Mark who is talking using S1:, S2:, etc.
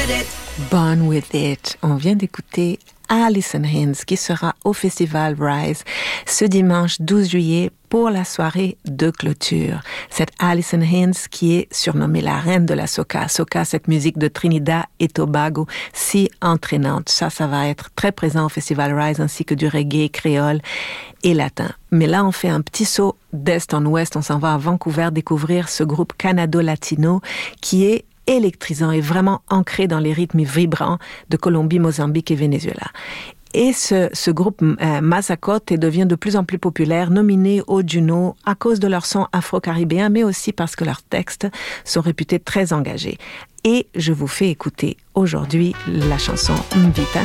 S1: Born With It. On vient d'écouter Alison Hinds qui sera au Festival Rise ce dimanche 12 juillet pour la soirée de clôture. Cette Alison Hinds qui est surnommée la reine de la soca. Soca, cette musique de Trinidad et Tobago si entraînante. Ça va être très présent au Festival Rise ainsi que du reggae créole et latin. Mais là, on fait un petit saut d'est en ouest. On s'en va à Vancouver découvrir ce groupe Canado-Latino qui est électrisant et vraiment ancré dans les rythmes vibrants de Colombie, Mozambique et Venezuela. Et ce groupe Mazacote devient de plus en plus populaire, nominé au Juno à cause de leur son afro-caribéen, mais aussi parce que leurs textes sont réputés très engagés. Et je vous fais écouter aujourd'hui la chanson M'Vita